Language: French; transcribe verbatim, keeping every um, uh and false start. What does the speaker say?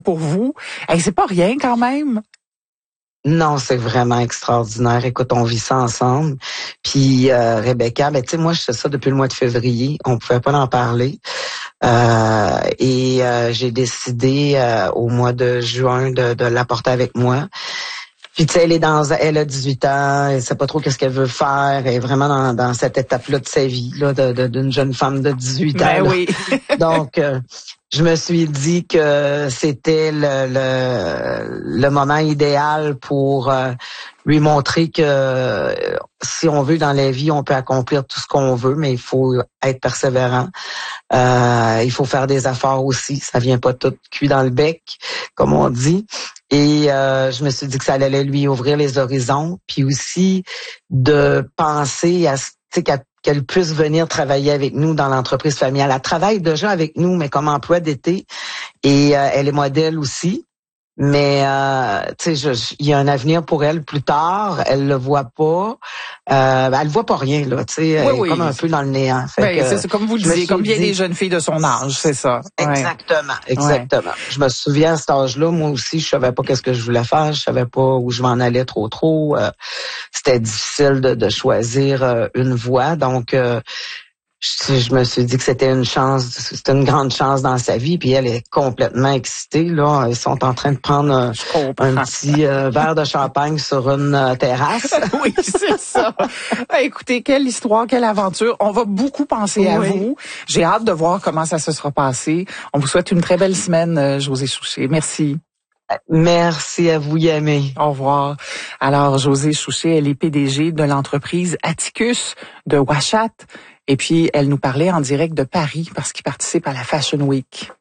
pour vous. Hey, c'est pas rien quand même. Non, c'est vraiment extraordinaire. Écoute, on vit ça ensemble. Puis euh, Rebecca, ben tu sais, moi je fais ça depuis le mois de février. On pouvait pas en parler. Euh, et euh, j'ai décidé euh, au mois de juin de, de l'apporter avec moi. Puis tu sais, elle est dans, elle a dix-huit ans, elle sait pas trop qu'est-ce qu'elle veut faire, elle est vraiment dans, dans cette étape-là de sa vie, là, de, de, d'une jeune femme de dix-huit ans. Ben là. oui. Donc, euh, je me suis dit que c'était le, le, le moment idéal pour euh, lui montrer que euh, si on veut dans la vie, on peut accomplir tout ce qu'on veut, mais il faut être persévérant. Euh, il faut faire des efforts aussi. Ça vient pas tout cuit dans le bec, comme on dit. Et euh, je me suis dit que ça allait lui ouvrir les horizons, puis aussi de penser à, tu sais, qu'à qu'elle puisse venir travailler avec nous dans l'entreprise familiale. Elle travaille déjà avec nous, mais comme emploi d'été. Et euh, elle est modèle aussi. Mais euh, tu sais, il y a un avenir pour elle plus tard. Elle le voit pas. Euh, elle voit pas rien là. Tu sais, elle Oui, est oui. comme un peu dans le néant. Fait Ben, que, c'est, c'est comme vous le je me disiez, comme bien suis des dit- jeunes filles de son âge, c'est ça. Ouais. Exactement, exactement. Je me souviens à cet âge-là, moi aussi, je savais pas qu'est-ce que je voulais faire. Je savais pas où je m'en allais trop, trop. Euh, c'était difficile de, de choisir euh, une voie. Donc, euh, je, je me suis dit que c'était une chance, c'était une grande chance dans sa vie. Puis elle est complètement excitée. Là, ils sont en train de prendre un, Je comprends. un petit euh, verre de champagne sur une euh, terrasse. Oui, c'est ça. Écoutez, quelle histoire, quelle aventure. On va beaucoup penser à Oui. vous. J'ai hâte de voir comment ça se sera passé. On vous souhaite une très belle semaine, euh, Josée Souchet. Merci. Merci à vous, Yamé. Au revoir. Alors, Josée Souchet, elle est P D G de l'entreprise Atticus de Ouachat. Et puis, elle nous parlait en direct de Paris parce qu'il participe à la Fashion Week.